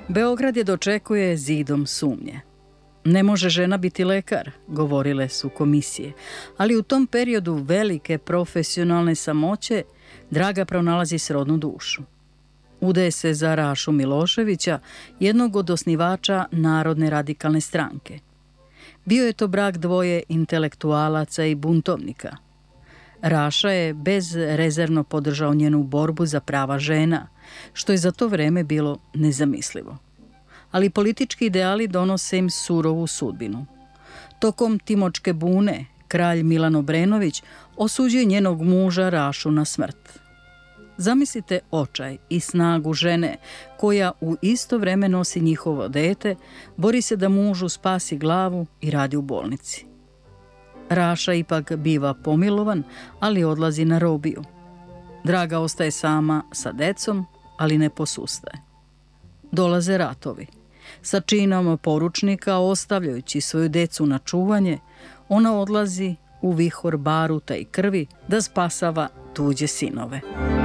Beograd je dočekuje zidom sumnje. Ne može žena biti lekar, govorile su komisije, ali u tom periodu velike profesionalne samoće Draga pronalazi srodnu dušu. Udaje se za Rašu Miloševića, jednog od osnivača Narodne radikalne stranke. Bio je to brak dvoje intelektualaca i buntovnika. Raša je bezrezervno podržao njenu borbu za prava žena, što je za to vreme bilo nezamislivo. Ali politički ideali donose im surovu sudbinu. Tokom Timočke bune, kralj Milan Obrenović osuđuje njenog muža Rašu na smrt. Zamislite očaj i snagu žene koja u isto vreme nosi njihovo dete, bori se da mužu spasi glavu i radi u bolnici. Raša ipak biva pomilovan, ali odlazi na robiju. Draga ostaje sama sa decom, ali ne posustaje. Dolaze ratovi. Sa činom poručnika, ostavljajući svoju decu na čuvanje, ona odlazi u vihor baruta i krvi da spasava tuđe sinove.